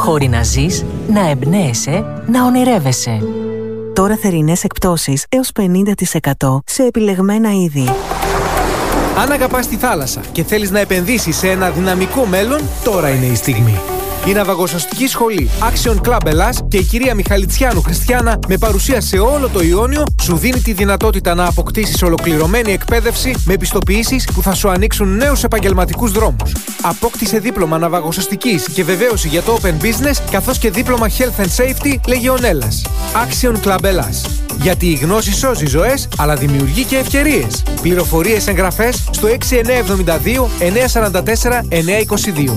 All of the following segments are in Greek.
Χώροι να ζεις, να εμπνέεσαι, να ονειρεύεσαι. Τώρα θερινές εκπτώσεις έως 50% σε επιλεγμένα είδη. Αν αγαπάς τη θάλασσα και θέλεις να επενδύσεις σε ένα δυναμικό μέλλον, τώρα είναι η στιγμή. Η ναυαγοσωστική σχολή Action Club Ελλάς και η κυρία Μιχαλητσιάνου Χριστιάνα, με παρουσία σε όλο το Ιόνιο, σου δίνει τη δυνατότητα να αποκτήσεις ολοκληρωμένη εκπαίδευση με επιστοποιήσεις που θα σου ανοίξουν νέους επαγγελματικούς δρόμους. Απόκτησε δίπλωμα ναυαγοσωστικής και βεβαίωση για το Open Business, καθώς και δίπλωμα Health and Safety Λεγεωνέλλας. Action Club Ελλάς. Γιατί η γνώση σώζει ζωές, αλλά δημιουργεί και ευκαιρίες. Πληροφορίες, εγγραφές στο 6972 944 922.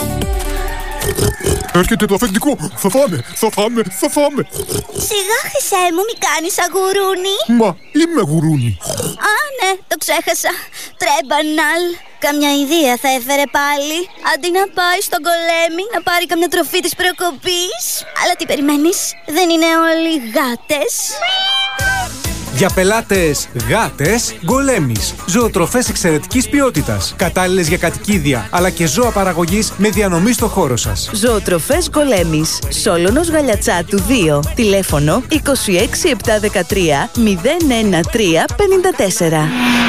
Έρχεται το αφεντικό. Θα φάμε. Σιγά, Χρυσέ μου, μη κάνεις αγουρούνι. Μα είμαι γουρούνι. Α, ναι, το ξέχασα. Τρέμπαναλ. Καμιά ιδέα θα έφερε πάλι. Αντί να πάει στον Γκολέμι να πάρει καμιά τροφή της προκοπής. Αλλά τι περιμένεις, δεν είναι όλοι γάτες? Για πελάτες γάτες, Γκολέμις. Ζωοτροφές εξαιρετικής ποιότητας. Κατάλληλες για κατοικίδια, αλλά και ζώα παραγωγής με διανομή στο χώρο σας. Ζωοτροφές Γκολέμις. Σόλωνος Γαλιατσάτου 2. Τηλέφωνο 26 713 013 54.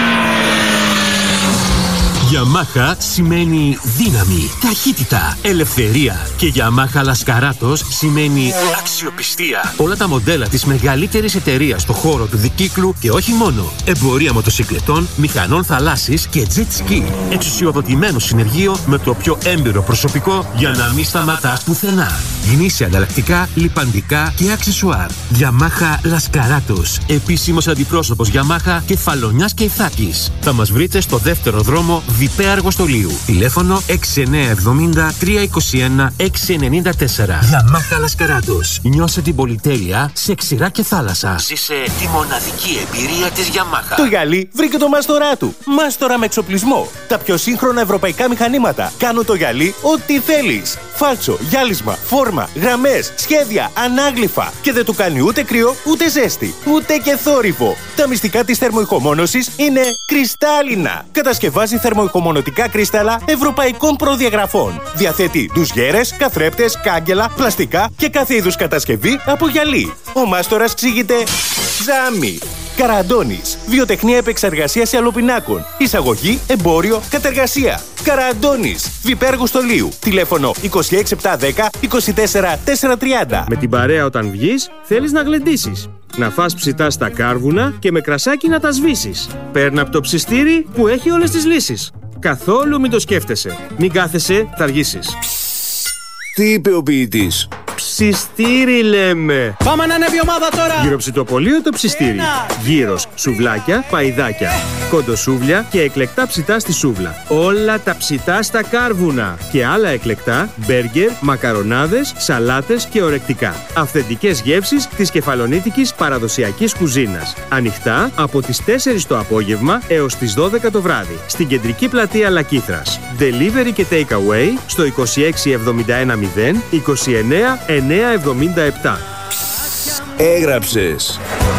Yamaha σημαίνει δύναμη, ταχύτητα, ελευθερία. Και Yamaha Λασκαράτος σημαίνει αξιοπιστία. Όλα τα μοντέλα της μεγαλύτερης εταιρείας στο χώρο του δικύκλου και όχι μόνο. Εμπορία μοτοσυκλετών, μηχανών θαλάσσης και jet ski. Εξουσιοδοτημένο συνεργείο με το πιο έμπειρο προσωπικό για να μην σταματάς πουθενά. Γνήσια ανταλλακτικά, λιπαντικά και αξεσουάρ. Yamaha Λασκαράτος. Επίσημος αντιπρόσωπος Yamaha Κεφαλονιάς και Ιθάκης. Θα μας βρείτε στο δεύτερο δρόμο Βιπέ Αργοστολίου. Τηλέφωνο 6970 321 694. Yamaha Λασκαράτος. Νιώσε την πολυτέλεια σε ξηρά και θάλασσα. Ζήσε τη μοναδική εμπειρία της Yamaha. Το γυαλί βρήκε το μάστορά του. Μάστορα με εξοπλισμό. Τα πιο σύγχρονα ευρωπαϊκά μηχανήματα. Κάνουν το γυαλί ό,τι θέλεις. Φάλτσο, γυάλισμα, φόρμα, γραμμές, σχέδια, ανάγλυφα. Και δεν του κάνει ούτε κρύο, ούτε ζέστη, ούτε και θόρυβο. Τα μυστικά της θερμοϊχομόνωσης είναι κρυστάλλινα. Κατασκευάζει θερμοϊχομονωτικά κρύσταλλα ευρωπαϊκών προδιαγραφών. Διαθέτει ντουζιέρες, καθρέπτες, κάγκελα, πλαστικά και κάθε είδους κατασκευή από γυαλί. Ο μάστορας εξηγείται Ζάμι. Καραντώνης. Βιοτεχνία επεξεργασίας ιαλοπινάκων. Εισαγωγή, εμπόριο, κατεργασία. Καραντώνης. Βιπέ Αργοστολίου. Τηλέφωνο 26710 24 430. Με την παρέα όταν βγεις, θέλεις να γλεντήσεις. Να φας ψητά στα κάρβουνα και με κρασάκι να τα σβήσεις. Παίρνει από το ψιστήρι που έχει όλες τις λύσεις. Καθόλου μην το σκέφτεσαι. Μην κάθεσαι, θα αργήσεις. Τι είπε ο ποιητής? Ψιστήρι λέμε. Πάμε να ανέβει η ομάδα τώρα. Γυροψητοπολείο το ψιστήρι. Γύρος, σουβλάκια, παϊδάκια. Κοντοσούβλια και εκλεκτά ψητά στη σούβλα. Όλα τα ψητά στα κάρβουνα. Και άλλα εκλεκτά, μπέργκερ, μακαρονάδες, σαλάτες και ορεκτικά. Αυθεντικές γεύσεις της κεφαλονίτικης παραδοσιακής κουζίνας. Ανοιχτά από τις 4 το απόγευμα έως τις 12 το βράδυ. Στην κεντρική πλατεία Λακήθρας. Delivery και take away στο 26 71 0 29 977. Έγραψες.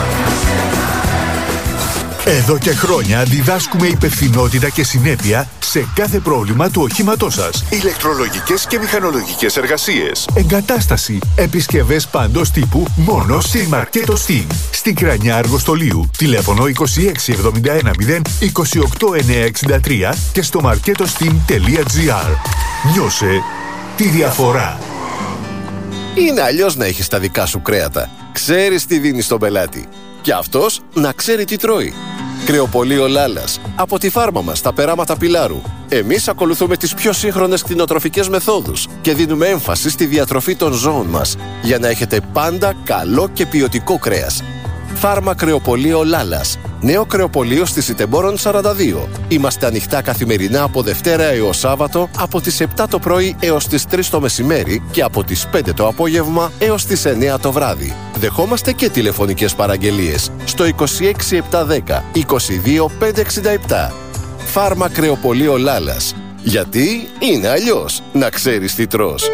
Εδώ και χρόνια διδάσκουμε υπευθυνότητα και συνέπεια σε κάθε πρόβλημα του οχήματός σας. Ηλεκτρολογικές και μηχανολογικές εργασίες. Εγκατάσταση. Επισκευές παντός τύπου μόνο στη Μαρκέτο Steam. Στην Κρανιά Αργοστολίου. Τηλέφωνο 2671 0 28 963 και στο marketosteam.gr. Νιώσε τη διαφορά. Είναι αλλιώς να έχεις τα δικά σου κρέατα. Ξέρεις τι δίνεις στον πελάτη. Και αυτός να ξέρει τι τρώει. Κρεοπωλείο Λάλας. Από τη φάρμα μας, τα περάματα Πιλάρου. Εμείς ακολουθούμε τις πιο σύγχρονες κτηνοτροφικές μεθόδους και δίνουμε έμφαση στη διατροφή των ζώων μας για να έχετε πάντα καλό και ποιοτικό κρέας. Φάρμα Κρεοπωλείο Λάλας. Νέο κρεοπωλείο στη Σιτεμπόρων 42. Είμαστε ανοιχτά καθημερινά από Δευτέρα έως Σάββατο από τις 7 το πρωί έως τις 3 το μεσημέρι και από τις 5 το απόγευμα έως τις 9 το βράδυ. Δεχόμαστε και τηλεφωνικές παραγγελίες στο 26710 22 567. Φάρμα Κρεοπωλείο Λάλας. Γιατί είναι αλλιώς να ξέρεις τι τρως.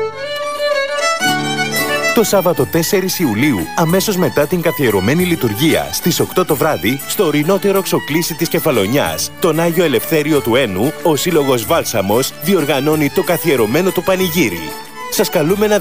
Το Σάββατο 4 Ιουλίου, αμέσως μετά την καθιερωμένη λειτουργία στις 8 το βράδυ, στο ορεινότερο ξοκλήσι της Κεφαλονιάς, τον Άγιο Ελευθέριο του Ένου, ο Σύλλογος Βάλσαμος διοργανώνει το καθιερωμένο του πανηγύρι. Σας καλούμε να